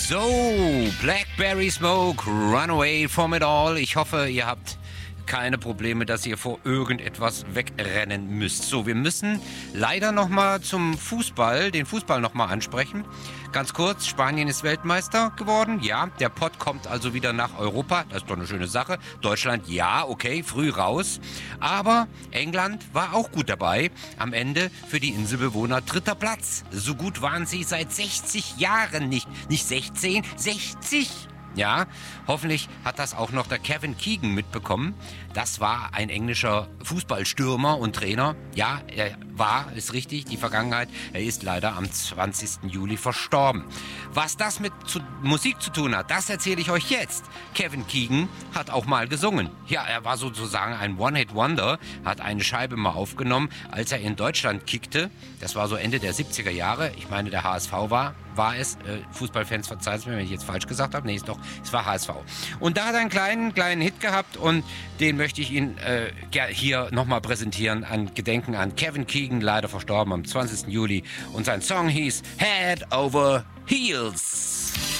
So, Blackberry Smoke, Run Away from It All. Ich hoffe, ihr habt keine Probleme, dass ihr vor irgendetwas wegrennen müsst. So, wir müssen leider nochmal zum Fußball, den Fußball nochmal ansprechen. Ganz kurz, Spanien ist Weltmeister geworden. Ja, der Pott kommt also wieder nach Europa. Das ist doch eine schöne Sache. Deutschland, ja, okay, früh raus. Aber England war auch gut dabei. Am Ende für die Inselbewohner 3. Platz. So gut waren sie seit 60 Jahren nicht. Nicht 16, 60. Ja, hoffentlich hat das auch noch der Kevin Keegan mitbekommen. Das war ein englischer Fußballstürmer und Trainer. Ja, er ist richtig, die Vergangenheit. Er ist leider am 20. Juli verstorben. Was das mit Musik zu tun hat, das erzähle ich euch jetzt. Kevin Keegan hat auch mal gesungen. Ja, er war sozusagen ein One-Hit-Wonder, hat eine Scheibe mal aufgenommen, als er in Deutschland kickte. Das war so Ende der 70er Jahre. Ich meine, der HSV war es. Fußballfans, verzeiht es mir, wenn ich jetzt falsch gesagt habe. Nee, es war HSV. Und da hat er einen kleinen Hit gehabt und den möchte ich Ihnen hier nochmal präsentieren. An Gedenken an Kevin Keegan, leider verstorben am 20. Juli. Und sein Song hieß Head Over Heels.